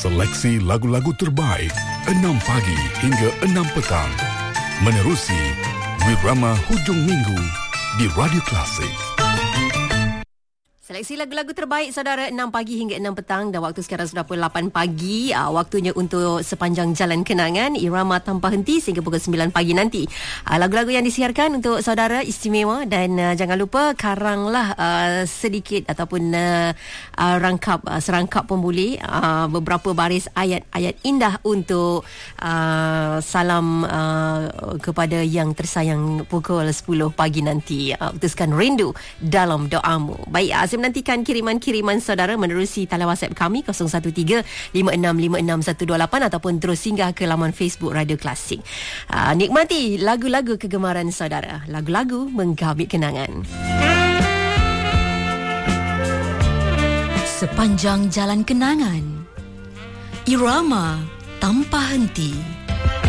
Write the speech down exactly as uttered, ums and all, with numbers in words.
Seleksi lagu-lagu terbaik enam pagi hingga enam petang. Menerusi Wirama Hujung Minggu di Radio Klasik. Seleksi lagu-lagu terbaik saudara enam pagi hingga enam petang dan waktu sekarang sudah pukul lapan pagi. Uh, waktunya untuk sepanjang jalan kenangan irama tanpa henti sehingga pukul sembilan pagi nanti. Uh, lagu-lagu yang disiarkan untuk saudara istimewa dan uh, jangan lupa karanglah uh, sedikit ataupun uh, uh, rangkap uh, serangkap pun boleh uh, beberapa baris ayat-ayat indah untuk uh, salam uh, kepada yang tersayang pukul sepuluh pagi nanti. Uh, putuskan rindu dalam doamu. Baik, uh, saya menantikan kiriman-kiriman saudara menerusi talian WhatsApp kami kosong satu tiga lima enam lima enam satu dua lapan ataupun terus singgah ke laman Facebook Radio Klasik. Uh, nikmati lagu-lagu kegemaran saudara. Lagu-lagu menggamit kenangan. Sepanjang jalan kenangan, irama tanpa henti.